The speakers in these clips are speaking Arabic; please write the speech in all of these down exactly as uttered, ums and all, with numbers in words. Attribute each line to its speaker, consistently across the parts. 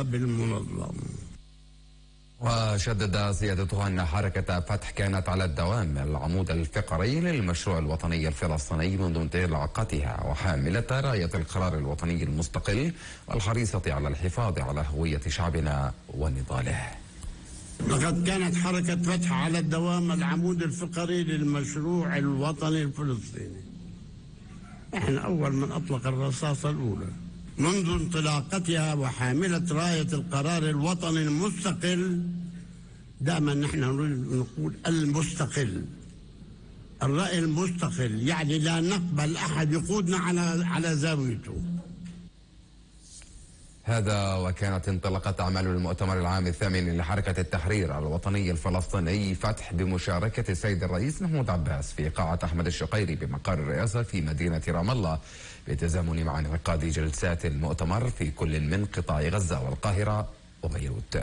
Speaker 1: الإرهاب المنظم.
Speaker 2: وشدد سيادته أن حركة فتح كانت على الدوام العمود الفقري للمشروع الوطني الفلسطيني منذ انطلاقتها، وحاملة راية القرار الوطني المستقل والحريصة على الحفاظ على هوية شعبنا ونضاله.
Speaker 1: لقد كانت حركة فتح على الدوام العمود الفقري للمشروع الوطني الفلسطيني. احنا أول من أطلق الرصاصة الأولى منذ انطلاقتها، وحاملة راية القرار الوطني المستقل. دائما نحن نقول المستقل، الرأي المستقل، يعني لا نقبل أحد يقودنا على على زاويته.
Speaker 2: هذا وكانت انطلقت أعمال المؤتمر العام الثامن لحركة التحرير الوطني الفلسطيني فتح بمشاركة السيد الرئيس محمود عباس في قاعة أحمد الشقيري بمقر الرئاسة في مدينة رام الله، بالتزامن مع انعقاد جلسات المؤتمر في كل من قطاع غزة والقاهرة وبيروت.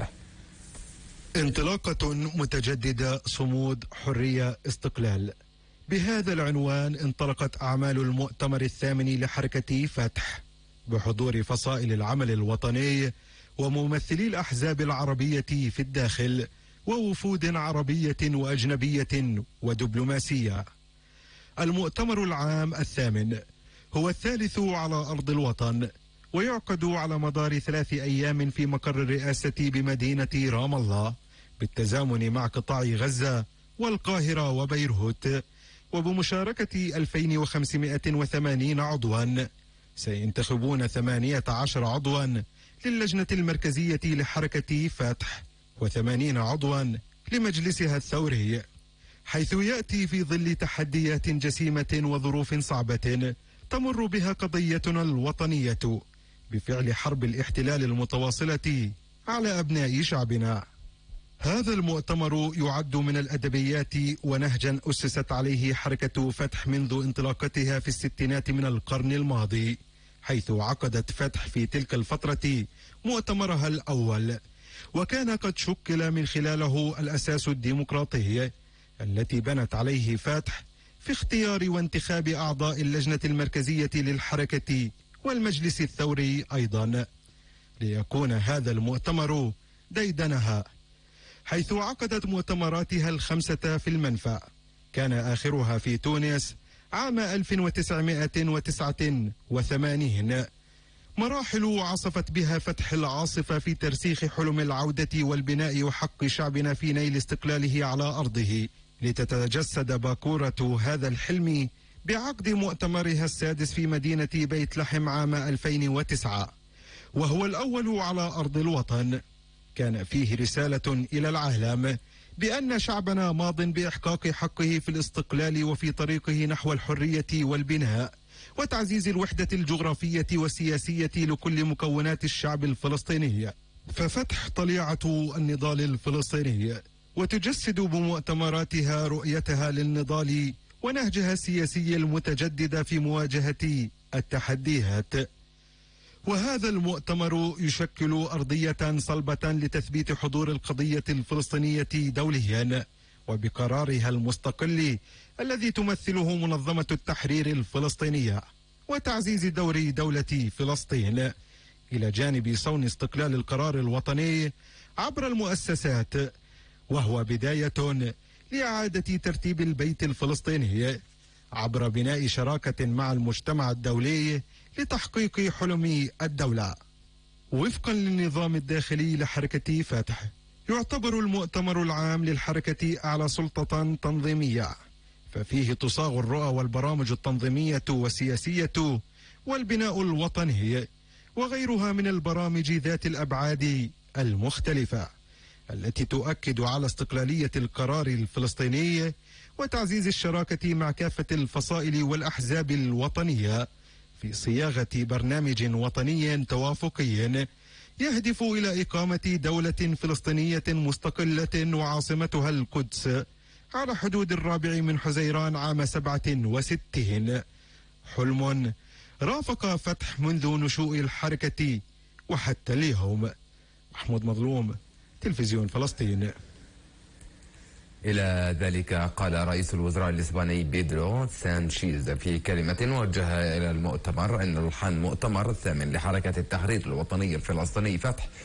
Speaker 3: انطلاقة متجددة، صمود، حرية، استقلال. بهذا العنوان انطلقت أعمال المؤتمر الثامن لحركة فتح بحضور فصائل العمل الوطني وممثلي الأحزاب العربية في الداخل ووفود عربية وأجنبية ودبلوماسية. المؤتمر العام الثامن هو الثالث على أرض الوطن، ويعقد على مدار ثلاث أيام في مقر الرئاسة بمدينة رام الله، بالتزامن مع قطاع غزة والقاهرة وبيروت، وبمشاركة ألفين وخمسمائة وثمانين عضوا. سينتخبون ثمانية عشر عضوا للجنة المركزية لحركة فتح وثمانين عضوا لمجلسها الثوري، حيث يأتي في ظل تحديات جسيمة وظروف صعبة تمر بها قضيتنا الوطنية بفعل حرب الاحتلال المتواصلة على أبناء شعبنا. هذا المؤتمر يعد من الأدبيات ونهجا أسست عليه حركة فتح منذ انطلاقتها في الستينات من القرن الماضي، حيث عقدت فتح في تلك الفترة مؤتمرها الأول، وكان قد شكل من خلاله الأساس الديمقراطي التي بنت عليه فتح في اختيار وانتخاب أعضاء اللجنة المركزية للحركة والمجلس الثوري أيضا، ليكون هذا المؤتمر ديدنها، حيث عقدت مؤتمراتها الخمسة في المنفى، كان آخرها في تونس عام ألف وتسعمائة وتسعة وثمانين. مراحل عصفت بها فتح العاصفة في ترسيخ حلم العودة والبناء وحق شعبنا في نيل استقلاله على أرضه، لتتجسد باكورة هذا الحلم بعقد مؤتمرها السادس في مدينة بيت لحم عام ألفين وتسعة، وهو الأول على أرض الوطن. كان فيه رسالة إلى العالم بأن شعبنا ماض بإحقاق حقه في الاستقلال وفي طريقه نحو الحرية والبناء وتعزيز الوحدة الجغرافية والسياسية لكل مكونات الشعب الفلسطيني. ففتح طليعة النضال الفلسطيني، وتجسد بمؤتمراتها رؤيتها للنضال ونهجها السياسي المتجدد في مواجهة التحديات. وهذا المؤتمر يشكل أرضية صلبة لتثبيت حضور القضية الفلسطينية دوليا وبقرارها المستقل الذي تمثله منظمة التحرير الفلسطينية، وتعزيز دور دولة فلسطين إلى جانب صون استقلال القرار الوطني عبر المؤسسات، وهو بداية لإعادة ترتيب البيت الفلسطيني عبر بناء شراكة مع المجتمع الدولي لتحقيق حلم الدولة. وفقا للنظام الداخلي لحركة فتح، يعتبر المؤتمر العام للحركة أعلى سلطة تنظيمية، ففيه تصاغ الرؤى والبرامج التنظيمية والسياسية والبناء الوطني وغيرها من البرامج ذات الأبعاد المختلفة التي تؤكد على استقلالية القرار الفلسطيني وتعزيز الشراكة مع كافة الفصائل والأحزاب الوطنية في صياغة برنامج وطني توافقي يهدف إلى إقامة دولة فلسطينية مستقلة وعاصمتها القدس على حدود الرابع من حزيران عام سبعة وستين، حلم رافق فتح منذ نشوء الحركة وحتى اليوم. محمود مظلوم، تلفزيون فلسطين.
Speaker 2: إلى ذلك قال رئيس الوزراء الإسباني بيدرو سانشيز في كلمة وجهها إلى المؤتمر أن المؤتمر الثامن لحركة التحرير الوطني الفلسطيني فتح